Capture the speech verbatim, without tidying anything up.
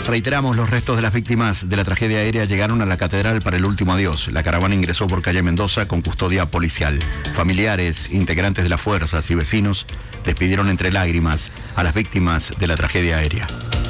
Reiteramos, los restos de las víctimas de la tragedia aérea llegaron a la catedral para el último adiós. La caravana ingresó por calle Mendoza con custodia policial. Familiares, integrantes de las fuerzas y vecinos despidieron entre lágrimas a las víctimas de la tragedia aérea.